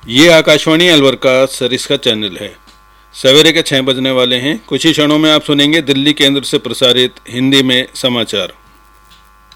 ये आकाशवाणी अलवर का सरिस्का चैनल है। सवेरे के 6 बजने वाले हैं। कुछ ही क्षणों में आप सुनेंगे दिल्ली केंद्र से प्रसारित हिंदी में समाचार।